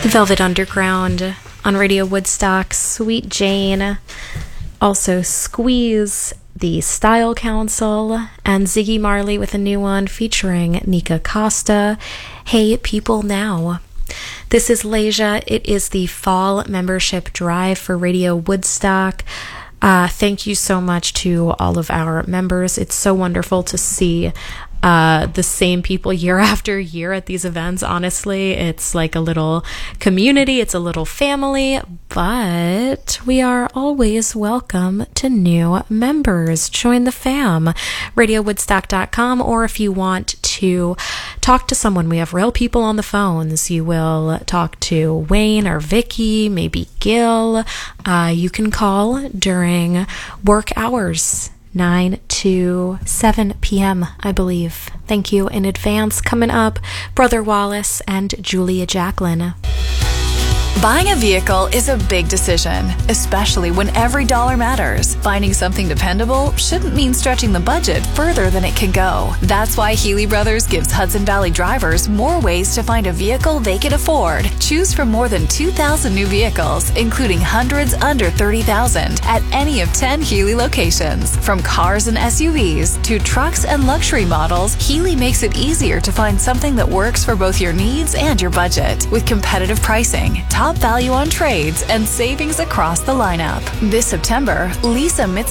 Velvet Underground on Radio Woodstock, Sweet Jane, also Squeeze, The Style Council, and Ziggy Marley with a new one featuring Nika Costa, Hey People Now. This is Leisha. It is the fall membership drive for Radio Woodstock. Thank you so much to all of our members. It's so wonderful to see the same people year after year at these events. Honestly, it's like a little community, it's a little family, but we are always welcome to new members. Join the fam. RadioWoodstock.com, or if you want to talk to someone, we have real people on the phones. You will talk to Wayne or Vicky, maybe Gil. You can call during work hours, 9 to 7 p.m., I believe. Thank you in advance. Coming up, Brother Wallace and Julia Jacqueline. Buying a vehicle is a big decision, especially when every dollar matters. Finding something dependable shouldn't mean stretching the budget further than it can go. That's why Healy Brothers gives Hudson Valley drivers more ways to find a vehicle they can afford. Choose from more than 2,000 new vehicles, including hundreds under $30,000 at any of 10 Healy locations. From cars and SUVs to trucks and luxury models, Healy makes it easier to find something that works for both your needs and your budget. With competitive pricing, top value on trades, and savings across the lineup. This September, Lisa Mitsubishi